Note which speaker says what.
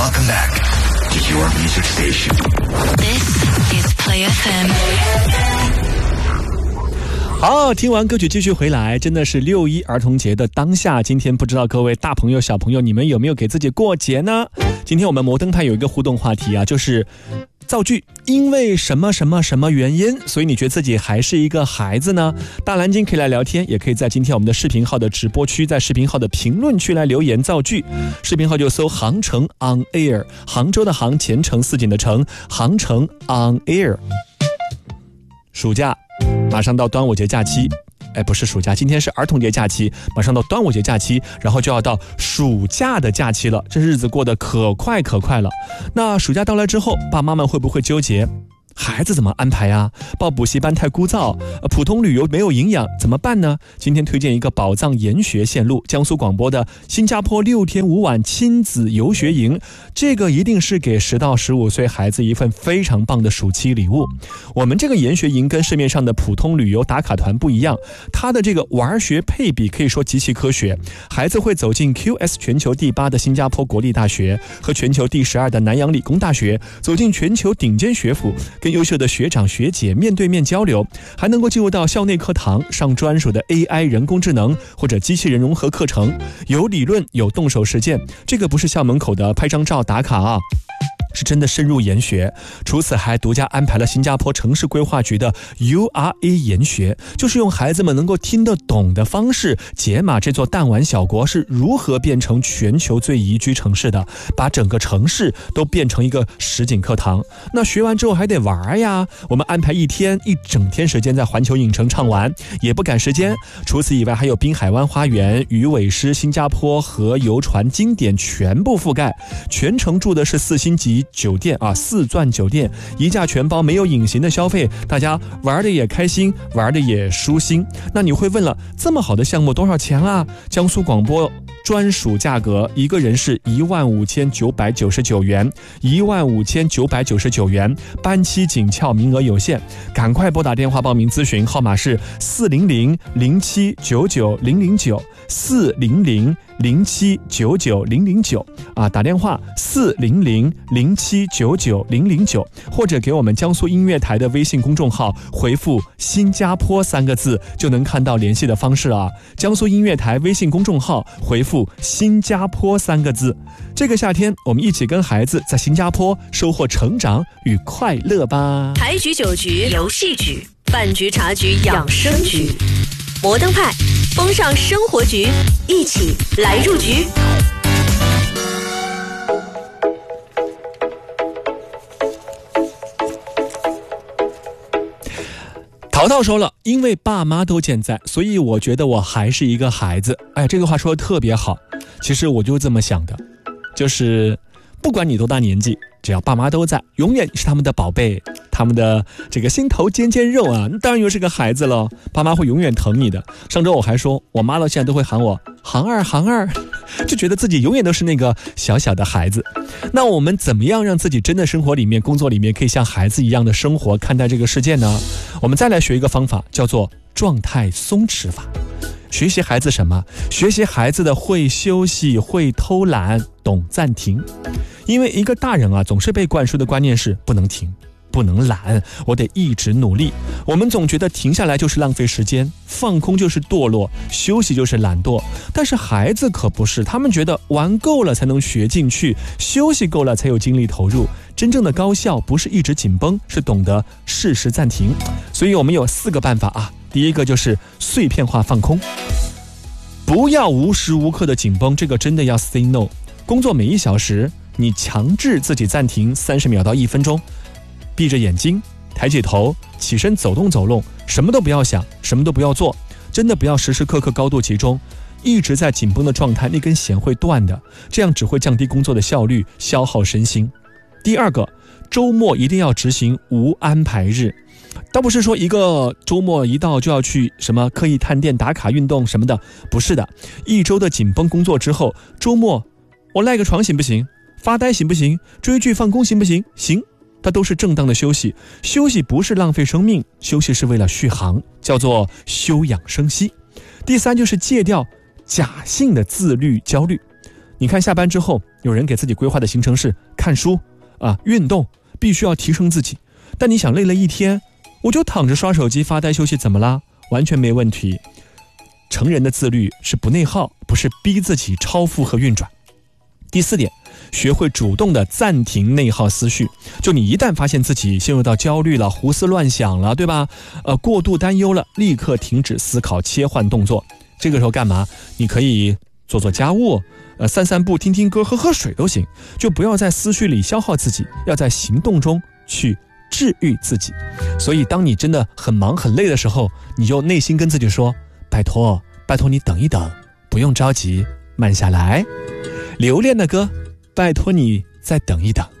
Speaker 1: Welcome back to your music station.
Speaker 2: This is Play FM.
Speaker 3: 好，听完歌曲继续回来，真的是6·1儿童节的当下。今天不知道各位大朋友小朋友，你们有没有给自己过节呢？今天我们摩登派有一个互动话题啊，就是造句，因为什么什么什么原因，所以你觉得自己还是一个孩子呢？大蓝鲸可以来聊天，也可以在今天我们的视频号的直播区，在视频号的评论区来留言造句。视频号就搜航程 on air， 杭州的杭，前程似锦的程，航程 on air。 暑假马上到端午节假期，不是暑假，今天是儿童节假期，马上到端午节假期，然后就要到暑假的假期了，这日子过得可快可快了。那暑假到来之后，爸妈们会不会纠结孩子怎么安排啊？报补习班太枯燥，普通旅游没有营养，怎么办呢？今天推荐一个宝藏研学线路，江苏广播的新加坡6天5晚亲子游学营，这个一定是给10到15岁孩子一份非常棒的暑期礼物。我们这个研学营跟市面上的普通旅游打卡团不一样，它的这个玩学配比可以说极其科学，孩子会走进 QS 全球第8的新加坡国立大学和全球第12的南洋理工大学，走进全球顶尖学府，跟优秀的学长学姐面对面交流，还能够进入到校内课堂，上专属的 AI 人工智能或者机器人融合课程，有理论有动手实践，这个不是校门口的拍张照打卡啊，是真的深入研学。除此还独家安排了新加坡城市规划局的 URA 研学，就是用孩子们能够听得懂的方式解码这座弹丸小国是如何变成全球最宜居城市的，把整个城市都变成一个实景课堂。那学完之后还得玩呀，我们安排一整天时间在环球影城畅玩，也不赶时间。除此以外还有滨海湾花园、鱼尾狮、新加坡和游船经典全部覆盖，全程住的是4星级酒店啊，4钻酒店，一价全包，没有隐形的消费，大家玩的也开心，玩的也舒心。那你会问了，这么好的项目多少钱啊？江苏广播专属价格，一个人是15999元，15999元，班期紧俏，名额有限，赶快拨打电话报名咨询，号码是400079900940007990009啊，打电话40007990009，或者给我们江苏音乐台的微信公众号回复新加坡3个字，就能看到联系的方式啊。江苏音乐台微信公众号回复新加坡3个字。这个夏天我们一起跟孩子在新加坡收获成长与快乐吧。
Speaker 4: 牌局酒局游戏局，饭局茶局养生局，摩登派风尚生活局，一起来入局。
Speaker 3: 淘淘说了，因为爸妈都健在，所以我觉得我还是一个孩子。这个话说得特别好。其实我就这么想的，就是不管你多大年纪，只要爸妈都在，永远是他们的宝贝，他们的这个心头尖尖肉啊，当然又是个孩子了，爸妈会永远疼你的。上周我还说，我妈到现在都会喊我航儿航儿，就觉得自己永远都是那个小小的孩子。那我们怎么样让自己真的生活里面、工作里面可以像孩子一样的生活，看待这个世界呢？我们再来学一个方法，叫做状态松弛法。学习孩子什么？学习孩子的会休息、会偷懒、懂暂停。因为一个大人啊，总是被灌输的观念是不能停，不能懒，我得一直努力。我们总觉得停下来就是浪费时间，放空就是堕落，休息就是懒惰。但是孩子可不是，他们觉得玩够了才能学进去，休息够了才有精力投入。真正的高效不是一直紧绷，是懂得适时暂停。所以我们有4个办法啊。第一个就是碎片化放空，不要无时无刻的紧绷，这个真的要 say no。 工作每1小时，你强制自己暂停30秒到1分钟，闭着眼睛，抬起头，起身走动走动，什么都不要想，什么都不要做，真的不要时时刻刻高度集中，一直在紧绷的状态，那根弦会断的，这样只会降低工作的效率，消耗身心。第二个，周末一定要执行无安排日。倒不是说一个周末一到就要去什么刻意探店打卡运动什么的，不是的。1周的紧绷工作之后，周末我赖个床行不行？发呆行不行？追剧放空行不行？行，它都是正当的休息。休息不是浪费生命，休息是为了续航，叫做休养生息。第3就是戒掉假性的自律焦虑。 你看下班之后，有人给自己规划的行程是看书运动，必须要提升自己。但你想累了一天，我就躺着刷手机发呆休息，怎么啦？完全没问题。成人的自律是不内耗，不是逼自己超负荷运转。第4点，学会主动的暂停内耗思绪。就你一旦发现自己陷入到焦虑了，胡思乱想了，对吧？过度担忧了，立刻停止思考，切换动作。这个时候干嘛？你可以做做家务，散散步，听听歌，喝喝水都行。就不要在思绪里消耗自己，要在行动中去治愈自己。所以当你真的很忙很累的时候，你就内心跟自己说，拜托你等一等，不用着急，慢下来。留恋的歌，拜托你再等一等。